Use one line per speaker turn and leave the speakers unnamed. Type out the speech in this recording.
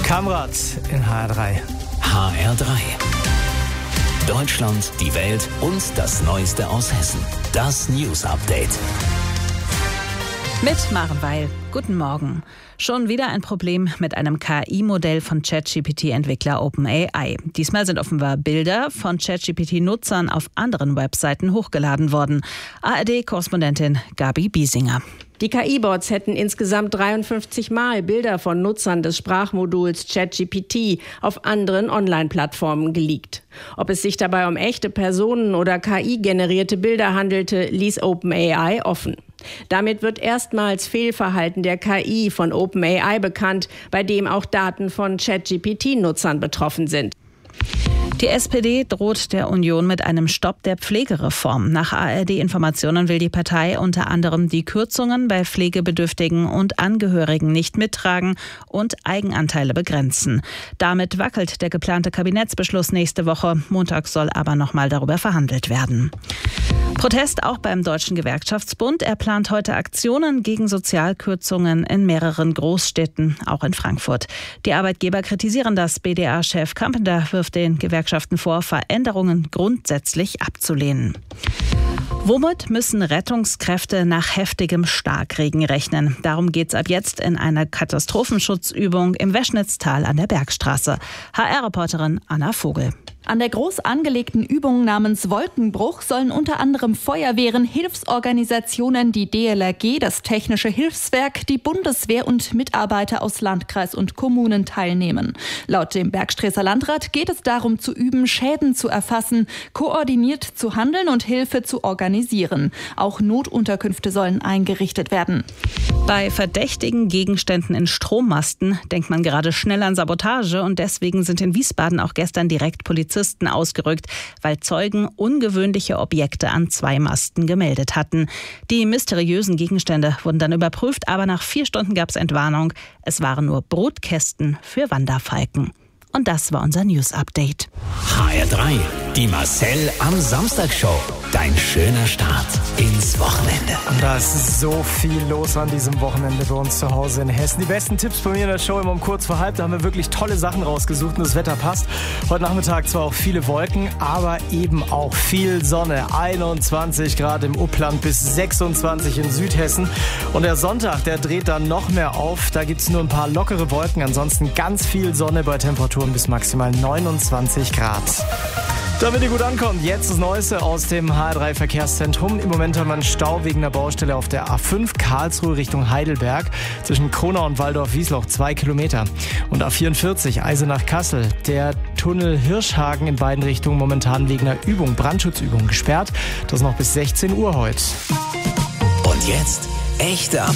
Kamrat in HR3.
HR3. Deutschland, die Welt und das Neueste aus Hessen. Das News Update.
Mit Maren Weil. Guten Morgen. Schon wieder ein Problem mit einem KI-Modell von ChatGPT-Entwickler OpenAI. Diesmal sind offenbar Bilder von ChatGPT-Nutzern auf anderen Webseiten hochgeladen worden. ARD-Korrespondentin Gabi Biesinger.
Die KI-Bots hätten insgesamt 53 Mal Bilder von Nutzern des Sprachmoduls ChatGPT auf anderen Online-Plattformen geleakt. Ob es sich dabei um echte Personen oder KI-generierte Bilder handelte, ließ OpenAI offen. Damit wird erstmals Fehlverhalten der KI von OpenAI bekannt, bei dem auch Daten von ChatGPT-Nutzern betroffen sind.
Die SPD droht der Union mit einem Stopp der Pflegereform. Nach ARD-Informationen will die Partei unter anderem die Kürzungen bei Pflegebedürftigen und Angehörigen nicht mittragen und Eigenanteile begrenzen. Damit wackelt der geplante Kabinettsbeschluss nächste Woche. Montag soll aber nochmal darüber verhandelt werden. Protest auch beim Deutschen Gewerkschaftsbund. Er plant heute Aktionen gegen Sozialkürzungen in mehreren Großstädten, auch in Frankfurt. Die Arbeitgeber kritisieren das. BDA-Chef Kampender wirft den Gewerkschaften vor, Veränderungen grundsätzlich abzulehnen. Womit müssen Rettungskräfte nach heftigem Starkregen rechnen? Darum geht es ab jetzt in einer Katastrophenschutzübung im Weschnitztal an der Bergstraße. HR-Reporterin Anna Vogel.
An der groß angelegten Übung namens Wolkenbruch sollen unter anderem Feuerwehren, Hilfsorganisationen, die DLRG, das Technische Hilfswerk, die Bundeswehr und Mitarbeiter aus Landkreis und Kommunen teilnehmen. Laut dem Bergstresser Landrat geht es darum zu üben, Schäden zu erfassen, koordiniert zu handeln und Hilfe zu organisieren. Auch Notunterkünfte sollen eingerichtet werden.
Bei verdächtigen Gegenständen in Strommasten denkt man gerade schnell an Sabotage und deswegen sind in Wiesbaden auch gestern direkt Polizisten ausgerückt, weil Zeugen ungewöhnliche Objekte an 2 Masten gemeldet hatten. Die mysteriösen Gegenstände wurden dann überprüft, aber nach 4 Stunden gab es Entwarnung. Es waren nur Brutkästen für Wanderfalken. Und das war unser News-Update.
HR3, die Marcel am Samstag-Show. Dein schöner Start ins Wochenende.
Und da ist so viel los an diesem Wochenende bei uns zu Hause in Hessen. Die besten Tipps bei mir in der Show immer um kurz vor halb. Da haben wir wirklich tolle Sachen rausgesucht und das Wetter passt. Heute Nachmittag zwar auch viele Wolken, aber eben auch viel Sonne. 21 Grad im Upland bis 26 in Südhessen. Und der Sonntag, der dreht dann noch mehr auf. Da gibt es nur ein paar lockere Wolken. Ansonsten ganz viel Sonne bei Temperaturen bis maximal 29 Grad. Damit ihr gut ankommt, jetzt das Neueste aus dem HR3 Verkehrszentrum. Im Moment haben wir einen Stau wegen der Baustelle auf der A5 Karlsruhe Richtung Heidelberg. Zwischen Kronau und Waldorf-Wiesloch 2 Kilometer. Und A44 Eisenach-Kassel. Der Tunnel Hirschhagen in beiden Richtungen momentan wegen einer Übung, Brandschutzübung gesperrt. Das noch bis 16 Uhr heute.
Und jetzt echte